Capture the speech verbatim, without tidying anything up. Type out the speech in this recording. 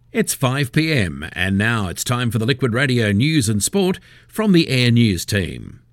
It's five p m and now it's time for the Liquid Radio News and Sport from the Air News team.